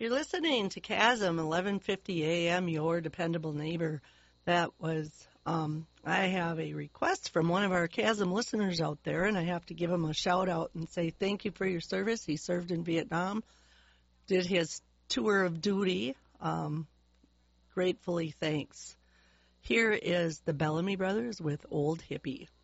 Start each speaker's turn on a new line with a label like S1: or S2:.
S1: You're listening to Chasm 1150 AM, your dependable neighbor. That was, I have a request from one of our Chasm listeners out there, and I have to give him a shout out and say thank you for your service. He served in Vietnam, did his tour of duty. Gratefully thanks. Here is the Bellamy Brothers with Old Hippie.